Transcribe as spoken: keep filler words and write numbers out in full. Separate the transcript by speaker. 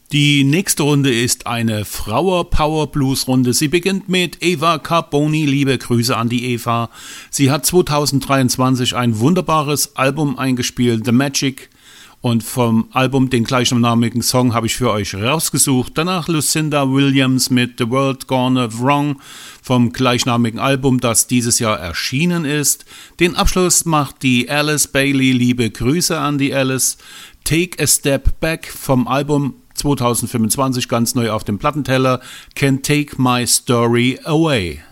Speaker 1: Die nächste Runde ist eine Flower Power Blues Runde. Sie beginnt mit Eva Carboni. Liebe Grüße an die Eva. Sie hat zwanzig dreiundzwanzig ein wunderbares Album eingespielt, The Magic. Und vom Album den gleichnamigen Song habe ich für euch rausgesucht. Danach Lucinda Williams mit The World Gone Wrong vom gleichnamigen Album, das dieses Jahr erschienen ist. Den Abschluss macht die Alice Bailey. Liebe Grüße an die Alice. Take a Step Back vom Album zwanzig fünfundzwanzig, ganz neu auf dem Plattenteller. Can Take My Story Away.